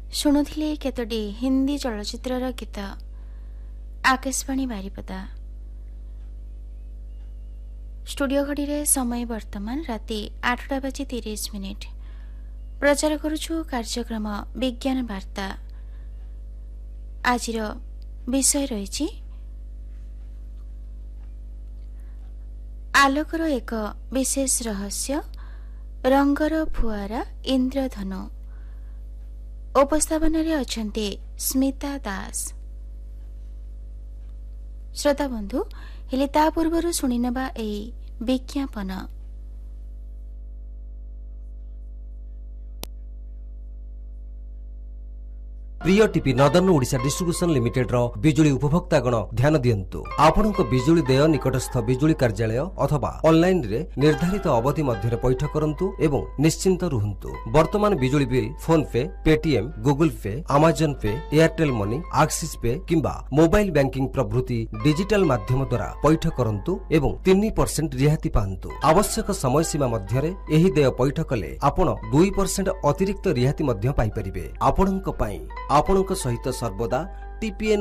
ଶୁଣୁଥିଲେ କେତୋଟି ହିନ୍ଦୀ ଚଳଚ୍ଚିତ୍ରର ଗୀତ। ଆକାଶବାଣୀ ବାରିପଦା। ଷ୍ଟୁଡିଓ ଘଡ଼ିରେ ସମୟ ବର୍ତ୍ତମାନ ରାତି 8:30। ପ୍ରଚାର କରୁଛୁ କାର୍ଯ୍ୟକ୍ରମ ବିଜ୍ଞାନ ବାର୍ତ୍ତା। ଆଜିର ବିଷୟ ରହିଛି ଆଲୋକର ଏକ ବିଶେଷ ରହସ୍ୟ, ରଙ୍ଗର ଫୁଆରା ଇନ୍ଦ୍ରଧନୁ। ଉପସ୍ଥାପନାରେ ଅଛନ୍ତି ସ୍ମିତା ଦାସ। ଶ୍ରୋତା ବନ୍ଧୁ, ହେଲେ ତା ପୂର୍ବରୁ ଶୁଣିନେବା ଏହି ବିଜ୍ଞାପନ। प्रिय TP northern Odisha distribution limited रो बिजुली उपभोक्तागण ध्यान दियंतु। आपणक बिजुली देय निकटस्थ बिजुली कार्यालय अथवा ऑनलाइन रे निर्धारित अवधि मध्य पैठ करंतु एवं निश्चिंत रुहंतु। वर्तमान बिजुली बिल फोन पे, पेटीएम, गूगल पे, अमेजन पे, एयरटेल मनी, एक्सिस पे किंबा मोबाइल बैंकिंग प्रभृति डिजिटल माध्यम द्वारा पैठ करंतु एवं 3% रिहाती पांतु। आवश्यक समय सीमा मध्य रे एही देय पैठ कले आपण 2% अतिरिक्त रिहाती मध्य पाई परिबे। आपणक पई आपणक सहित सर्वदा टीपीएन